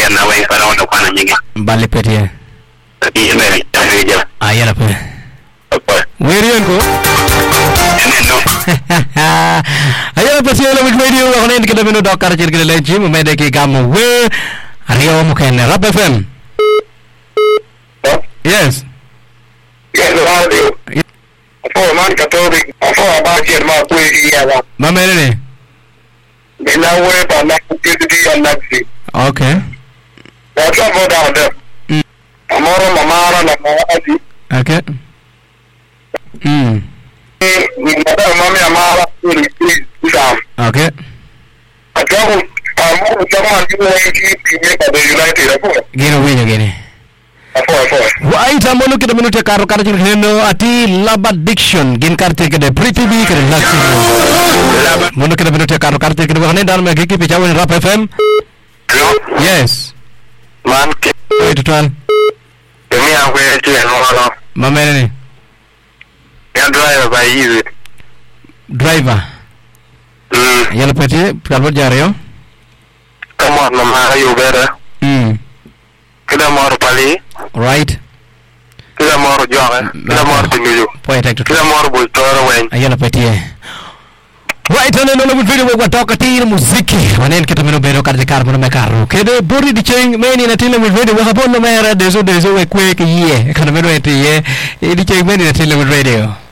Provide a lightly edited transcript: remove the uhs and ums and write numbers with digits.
na weng para ono kana nyingi Bali petie. Ime tareja. Ayala pe. Apa? Wirion ko. No. Ayala petie la video ngene kita menu dokar cirkile leji mumede ki gamu we. Ario mukene Rap FM. Yes. Yes, radio. Apo man katorik, apo abakir ma kuwi iya. Mamene. Binawe pa na kiti anaksi. Okay. What's up down there? Amoro mamara na maadi. Okay. Ni madam mami amara ni isa. Okay. Ataku amu chama ni ki pa the United apo. Gino winyo gini. Apo. Waita monu kita menu te karo karo cirkile ati laba diction gin karte kede pretty bi kede laksi. Monu kita menu te karo karte kede ngene dal me giki pichawen Rap FM. Hello. Yes. Man ke Wait tuan. Demi aku itu yang orang. Mamene ni. Yang driver by easy. Driver. Yala petie kalbot jario. Come on, mama, you better. Kita mau pali. Right. Kita mau jual. Kita mau tinggal. Poet actor. Kita mau bultor wen. Ayala petie. Right on no video wa toka tiri muziki wanen kita meno bero karje kar mono mekaru kede bori di cheng meni na tile video wa hapono mera deso we kweke ye kana meno eti ye di cheng meni na tile radio